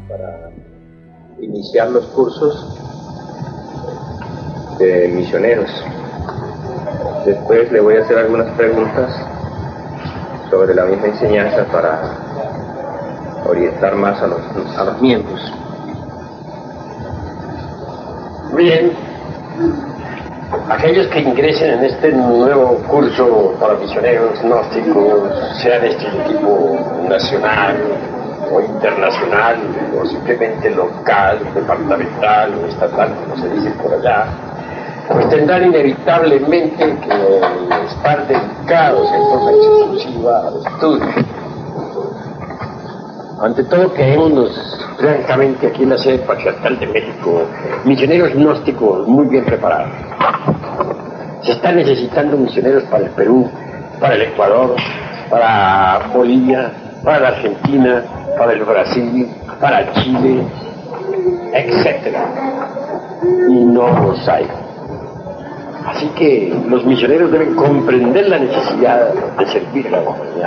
para iniciar los cursos de misioneros. Después le voy a hacer algunas preguntas sobre la misma enseñanza para orientar más a los miembros. Bien, aquellos que ingresen en este nuevo curso para misioneros gnósticos, sea de este tipo nacional o internacional, o simplemente local, departamental o estatal, como se dice por allá, pues tendrán inevitablemente que estar dedicados en forma exclusiva al estudio. Ante todo, quedémonos francamente aquí en la sede patriarcal de México, misioneros gnósticos muy bien preparados. Se están necesitando misioneros para el Perú, para el Ecuador, para Bolivia, para la Argentina, para el Brasil, para Chile, etc. Y no los hay. Así que los misioneros deben comprender la necesidad de servir a la humanidad.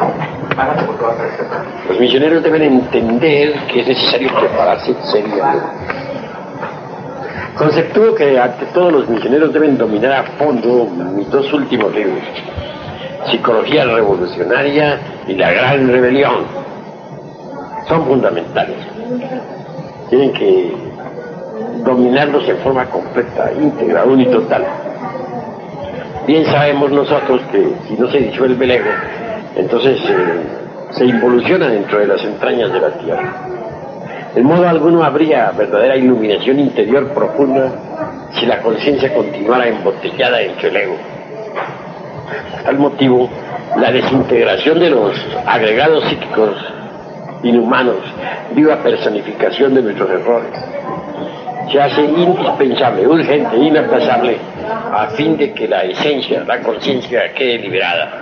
Los misioneros deben entender que es necesario prepararse seriamente. Conceptúo que ante todo los misioneros deben dominar a fondo mis dos últimos libros, Psicología Revolucionaria y La Gran Rebelión. Son fundamentales. Tienen que dominarlos en forma completa, íntegra, unitotal. Bien sabemos nosotros que si no se disuelve el ego, entonces se involuciona dentro de las entrañas de la tierra. En modo alguno habría verdadera iluminación interior profunda si la conciencia continuara embotellada entre el ego. Por tal motivo, la desintegración de los agregados psíquicos inhumanos, viva personificación de nuestros errores, se hace indispensable, urgente, inaplazable, a fin de que la esencia, la conciencia quede liberada.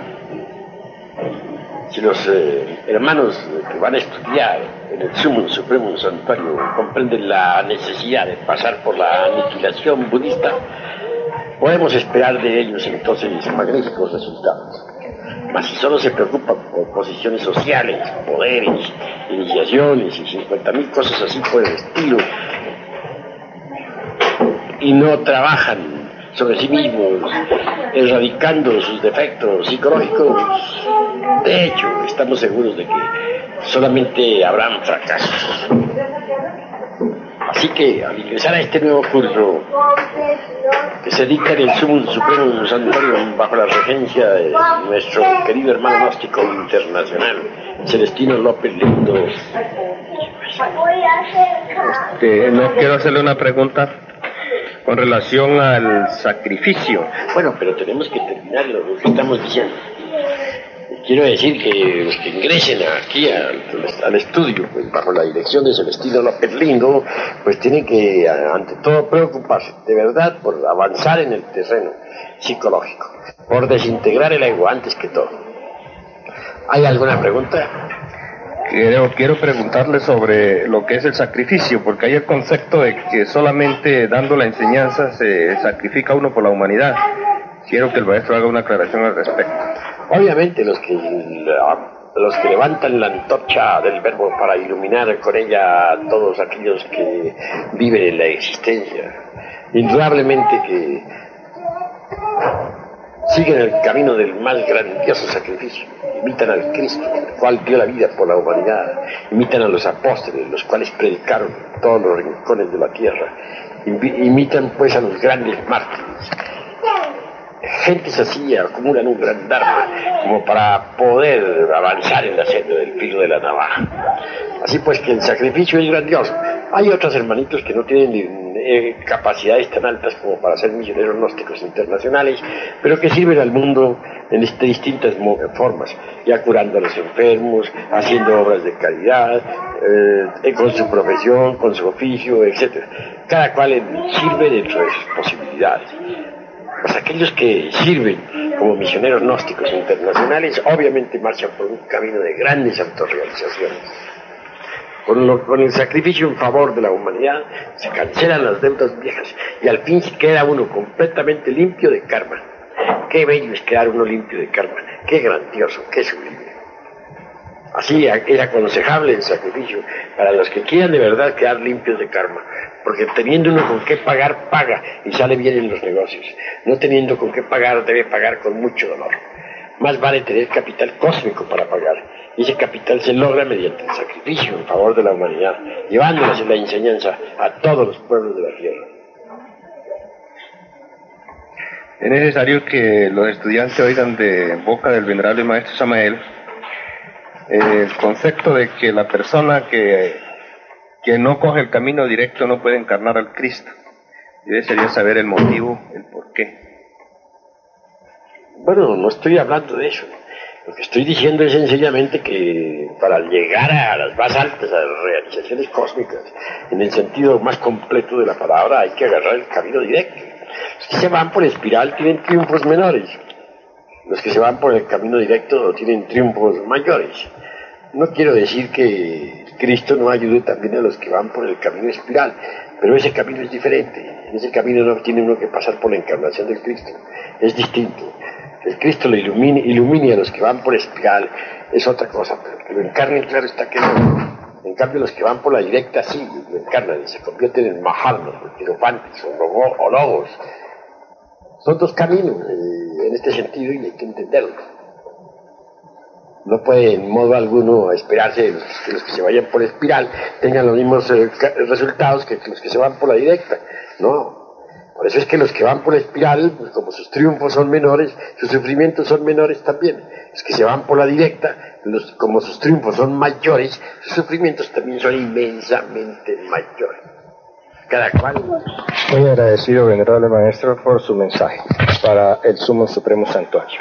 Si los hermanos que van a estudiar en el Sumo Supremo Santuario comprenden la necesidad de pasar por la aniquilación budista, podemos esperar de ellos entonces magníficos resultados. Mas si solo se preocupan por posiciones sociales, poderes, iniciaciones y 50.000 cosas así por el estilo, y no trabajan sobre sí mismos, erradicando sus defectos psicológicos, de hecho, estamos seguros de que solamente habrán fracasos. Así que, al ingresar a este nuevo curso, que se dicta en el Sumo Supremo Santuario bajo la regencia de nuestro querido hermano gnóstico internacional, Celestino López Lindo. No quiero hacerle una pregunta con relación al sacrificio. Bueno, pero tenemos que terminar lo que estamos diciendo. Quiero decir que los que ingresen aquí al estudio, pues bajo la dirección de Celestino López Lindo, pues tienen que, ante todo, preocuparse de verdad por avanzar en el terreno psicológico, por desintegrar el ego antes que todo. ¿Hay alguna pregunta? Quiero preguntarle sobre lo que es el sacrificio, porque hay el concepto de que solamente dando la enseñanza se sacrifica uno por la humanidad. Quiero que el maestro haga una aclaración al respecto. Obviamente los que levantan la antorcha del verbo para iluminar con ella a todos aquellos que viven en la existencia, indudablemente que siguen el camino del más grandioso sacrificio. Imitan al Cristo, el cual dio la vida por la humanidad. Imitan a los apóstoles, los cuales predicaron en todos los rincones de la tierra. Imitan pues a los grandes mártires. Gentes así acumulan un gran dharma como para poder avanzar en la senda del filo de la navaja. Así pues que el sacrificio es grandioso. Hay otros hermanitos que no tienen capacidades tan altas como para ser misioneros gnósticos internacionales, pero que sirven al mundo en distintas formas, ya curando a los enfermos, haciendo obras de caridad, con su profesión, con su oficio, etc. Cada cual sirve dentro de sus posibilidades. Pues aquellos que sirven como misioneros gnósticos internacionales obviamente marchan por un camino de grandes autorrealizaciones. Con el sacrificio en favor de la humanidad se cancelan las deudas viejas y al fin se queda uno completamente limpio de karma. Qué bello es quedar uno limpio de karma, qué grandioso, qué sublime. Así es aconsejable el sacrificio para los que quieran de verdad quedar limpios de karma. Porque teniendo uno con qué pagar, paga y sale bien en los negocios. No teniendo con qué pagar, debe pagar con mucho dolor. Más vale tener capital cósmico para pagar. Y ese capital se logra mediante el sacrificio en favor de la humanidad, llevándoles la enseñanza a todos los pueblos de la tierra. Es necesario que los estudiantes oigan de boca del venerable maestro Samael el concepto de que la persona que no coge el camino directo no puede encarnar al Cristo. Debe sería saber el motivo, el porqué. Bueno, no estoy hablando de eso. Lo que estoy diciendo es sencillamente que para llegar a las más altas realizaciones cósmicas, en el sentido más completo de la palabra, hay que agarrar el camino directo. Los que se van por espiral tienen triunfos menores. Los que se van por el camino directo tienen triunfos mayores. No quiero decir que Cristo no ayude también a los que van por el camino espiral, pero ese camino es diferente. En ese camino no tiene uno que pasar por la encarnación del Cristo. Es distinto. El Cristo lo ilumine a los que van por espiral, es otra cosa, pero que lo encarnen, claro está que no. En cambio, los que van por la directa sí, lo encarnan y se convierten en maharnos, hierofantes o logos. Son dos caminos en este sentido y hay que entenderlo. No puede en modo alguno esperarse que los que se vayan por espiral tengan los mismos resultados que los que se van por la directa. No. Por eso es que los que van por espiral, pues como sus triunfos son menores, sus sufrimientos son menores también. Los que se van por la directa, como sus triunfos son mayores, sus sufrimientos también son inmensamente mayores. Cada cual. Muy agradecido, venerable maestro, por su mensaje para el Sumo Supremo Santuario.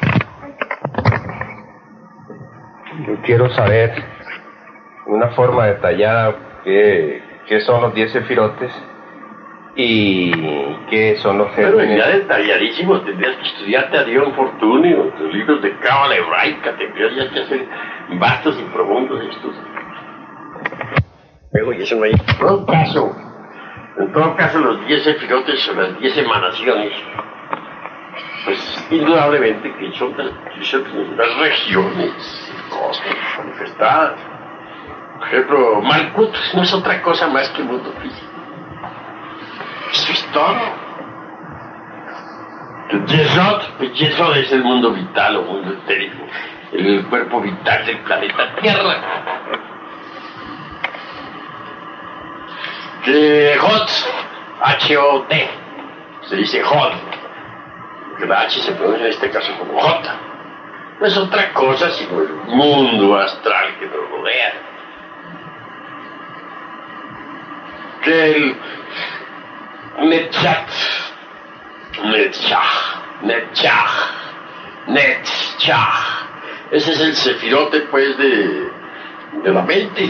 Yo quiero saber de una forma detallada qué son los 10 sefirotes y qué son los gérmenes. Bueno, ya detalladísimo, tendrías que estudiarte a Dion Fortunio, tus libros de cábala hebraica, tendrías ya que hacer vastos y profundos estudios. Luego, y eso no hay. En todo caso, los 10 sefirotes son las 10 emanaciones. Pues indudablemente que son las regiones cósmicas manifestadas. Por ejemplo, Malkut no es otra cosa más que mundo físico. Eso es todo. Yesod es el mundo vital o mundo etérico, el cuerpo vital del planeta Tierra. Hot, H-O-T, se dice Hot, que la H se pronuncia en este caso como J. No es otra cosa sino el mundo astral que nos rodea. Que el Netzach, ese es el sefirote pues de la mente.